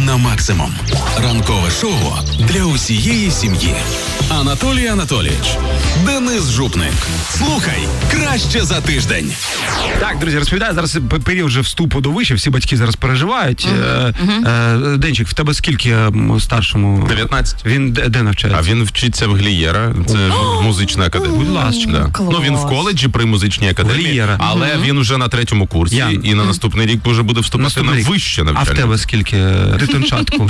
на максимум. Ранкове шоу для усієї сім'ї. Анатолій Анатолійович, Денис Жупник. Слухай краще за тиждень. Так, друзі, розповідаю, зараз період вже вступу до вишів, всі батьки зараз переживають. Денчик, в тебе скільки старшому? 19. Він де навчається? А він вчиться в Глієра, це музична академія. Будь ласка. Да. Ну, він в коледжі при музичній академії, Глієра. але він уже на 3-му курсі, і на наступний рік вже буде вступати на вище навчання. А в тебе скільки? Дитинчатку.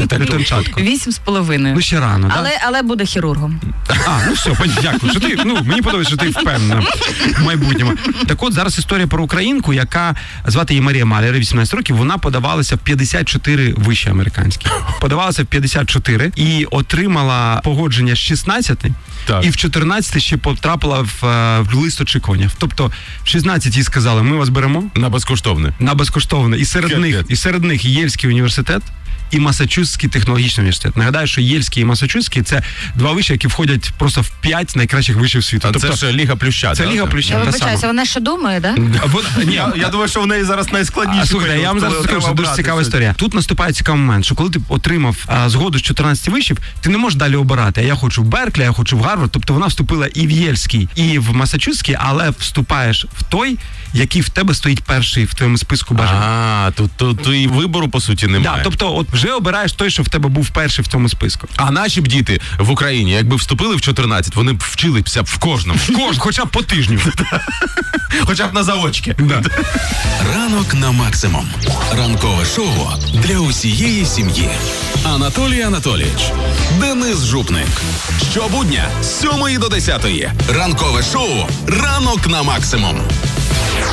8,5. Ну, ще рано, так? Але буде хірургом. Ну все, дякую. Що ти, мені подобається, що ти впевнена в майбутньому. Так от, зараз історія про українку, яка, звати її Марія Малєр, 18 років, вона подавалася в 54 виші американські. Подавалася в 54 і отримала погодження з 16, так. І в 14 ще потрапила в лист очікування. Тобто, в 16 їй сказали, ми вас беремо. На безкоштовне. І серед них Єльський університет і Масачусетський технологічний університет. Нагадаю, що Єльський і Масачусетський – це два виші, які входять просто в 5 найкращих вишів світу. А тобто, це ж Ліга Плюща. Це Ліга Плюща. Я вибачаюся, вона ще думає, так? Ні, я думаю, що в неї зараз найскладніше. Слухай, я вам зараз скажу, що дуже цікава історія. Тут наступає цікавий момент, що коли ти отримав згоду з 14 вишів, ти не можеш далі обирати. Я хочу в Берклі, я хочу в Гарвард. Тобто вона вступила і в Єльський, і в Масачусетський, але вступаєш в той, який в тебе стоїть перший в твоєму списку бажань. Тут і вибору, по суті, немає. Так, тобто от вже обираєш той, що в тебе був перший в цьому списку. А наші б діти в Україні, якби вступили в 14, вони б вчилися б в кожному. Хоча б по тижню. Хоча б на заочки. Ранок на максимум. Ранкове шоу для усієї сім'ї. Анатолій Анатолійович, Денис Жупник. Щобудня з 7 до 10. Ранкове шоу «Ранок на максимум».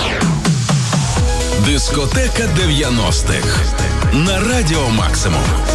Дискотека 90-х на Радіо Максимум.